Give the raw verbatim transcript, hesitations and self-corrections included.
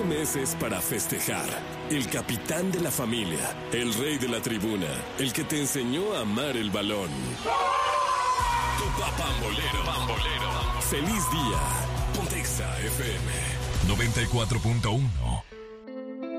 meses para festejar. El capitán de la familia, el rey de la tribuna, el que te enseñó a amar el balón. Tu papá pambolero. Pambolero. Feliz día. Pontexa F M noventa y cuatro punto uno.